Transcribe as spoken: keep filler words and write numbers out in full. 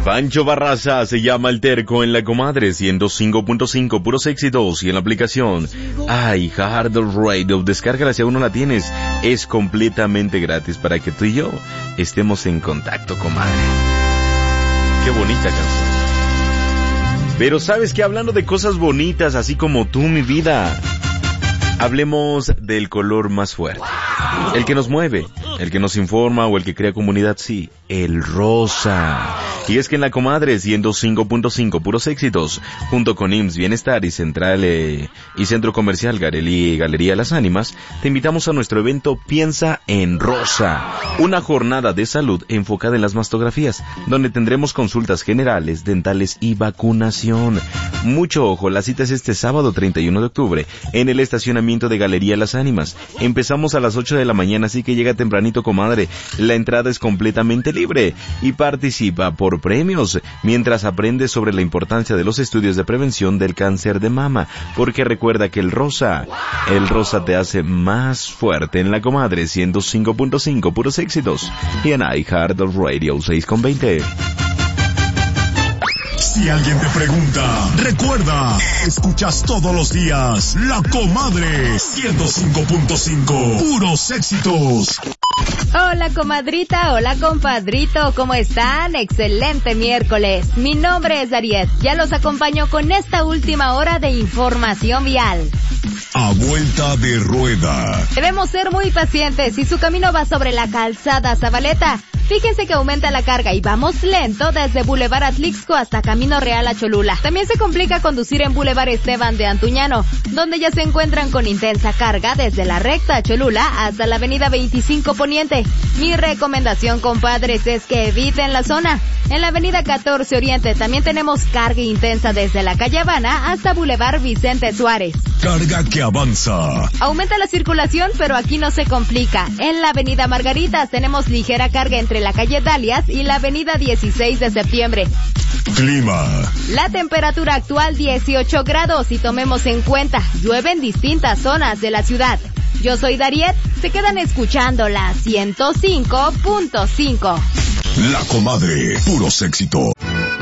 Pancho Barraza se llama El Terco en La Comadre ciento cinco punto cinco, puros éxitos, y en la aplicación iHeart Radio. Descárgala si aún no la tienes, es completamente gratis para que tú y yo estemos en contacto, comadre. Qué bonita canción. Pero sabes que hablando de cosas bonitas, así como tú, mi vida, hablemos del color más fuerte, el que nos mueve, el que nos informa o el que crea comunidad, sí, el rosa. Y es que en La Comadre ciento cinco punto cinco, puros éxitos, junto con I M S S Bienestar y Central eh, y Centro Comercial Galería, Galería Las Ánimas, te invitamos a nuestro evento Piensa en Rosa, una jornada de salud enfocada en las mastografías, donde tendremos consultas generales, dentales y vacunación. Mucho ojo, la cita es este sábado treinta y uno de octubre en el estacionamiento de Galería Las Ánimas. Empezamos a las ocho de la mañana, así que llega tempranito, comadre. La entrada es completamente libre y participa por premios mientras aprendes sobre la importancia de los estudios de prevención del cáncer de mama, porque recuerda que el rosa, el rosa te hace más fuerte. En La Comadre ciento cinco punto cinco, puros éxitos, y en iHeart Radio seis con veinte. Si alguien te pregunta, recuerda, escuchas todos los días La Comadre ciento cinco punto cinco, puros éxitos. Hola comadrita, hola compadrito, ¿cómo están? Excelente miércoles. Mi nombre es Dariet, ya los acompaño con esta última hora de información vial. A vuelta de rueda. Debemos ser muy pacientes si su camino va sobre la calzada Zabaleta. Fíjense que aumenta la carga y vamos lento desde Boulevard Atlixco hasta Camino Real a Cholula. También se complica conducir en Boulevard Esteban de Antuñano, donde ya se encuentran con intensa carga desde la recta Cholula hasta la avenida veinticinco Poniente. Mi recomendación, compadres, es que eviten la zona. En la avenida catorce Oriente también tenemos carga intensa desde la calle Habana hasta Boulevard Vicente Suárez. Carga que avanza. Aumenta la circulación, pero aquí no se complica. En la avenida Margaritas tenemos ligera carga entre la calle Dalias y la avenida dieciséis de septiembre. Clima. La temperatura actual dieciocho grados y tomemos en cuenta, llueve en distintas zonas de la ciudad. Yo soy Dariet, se quedan escuchando la ciento cinco punto cinco. La Comadre, puros éxitos.